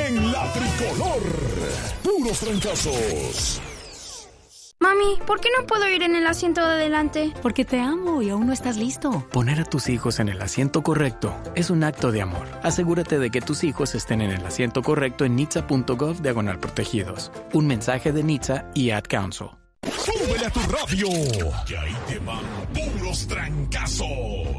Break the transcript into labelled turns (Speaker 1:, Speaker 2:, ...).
Speaker 1: en la tricolor. Puros trancazos.
Speaker 2: Mami, ¿por qué no puedo ir en el asiento de adelante?
Speaker 3: Porque te amo y aún no estás listo.
Speaker 4: Poner a tus hijos en el asiento correcto es un acto de amor. Asegúrate de que tus hijos estén en el asiento correcto en nitsa.gov/protegidos. Un mensaje de NHTSA y Ad Council.
Speaker 1: ¡Súbele a tu radio! Que ahí te van puros trancazos.